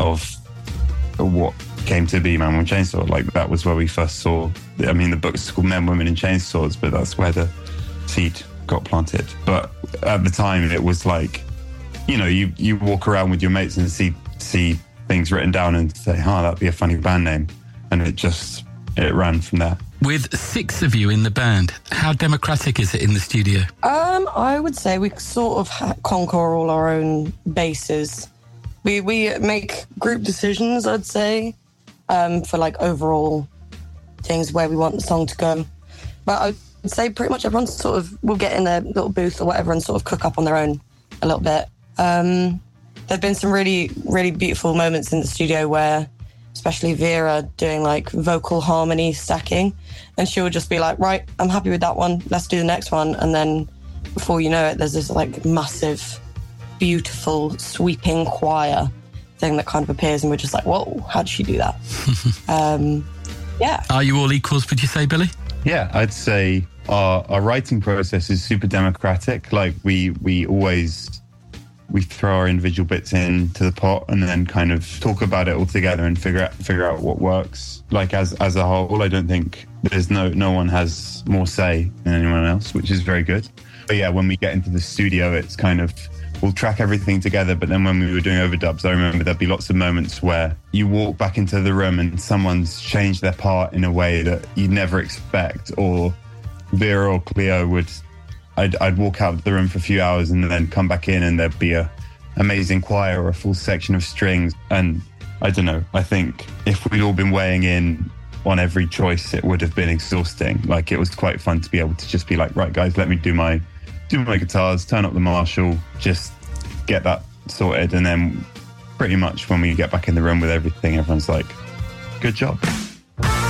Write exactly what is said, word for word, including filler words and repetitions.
of what came to be Man with Chainsaw. Like, that was where we first saw, I mean, the book's called Men, Women and Chainsaws, but that's where the seed got planted. But at the time, it was like, you know, you, you walk around with your mates and see see things written down and say, oh, that'd be a funny band name. And it just, it ran from there. With six of you in the band, how democratic is it in the studio? Um, I would say we sort of ha- conquer all our own bases. We we make group decisions, I'd say, um, for like overall things where we want the song to go. But I would say pretty much everyone sort of will get in their little booth or whatever and sort of cook up on their own a little bit. Um, there've been some really, really beautiful moments in the studio where, especially Vera doing like vocal harmony stacking, and she would just be like, right, I'm happy with that one, let's do the next one. And then before you know it, there's this like massive, beautiful, sweeping choir thing that kind of appears, and we're just like, whoa, how did she do that? um, yeah. Are you all equals, would you say, Billy? Yeah, I'd say our, our writing process is super democratic. Like, we we always... we throw our individual bits into the pot and then kind of talk about it all together and figure out figure out what works. Like, as as a whole, I don't think there's no no one has more say than anyone else, which is very good. But yeah, when we get into the studio, it's kind of, we'll track everything together. But then when we were doing overdubs, I remember there'd be lots of moments where you walk back into the room and someone's changed their part in a way that you'd never expect, or Vera or Cleo would I'd, I'd walk out of the room for a few hours and then come back in and there'd be a amazing choir or a full section of strings. And I don't know, I think if we'd all been weighing in on every choice, it would have been exhausting. Like, it was quite fun to be able to just be like, right, guys, let me do my do my guitars, turn up the Marshall, just get that sorted. And then pretty much when we get back in the room with everything, everyone's like, good job.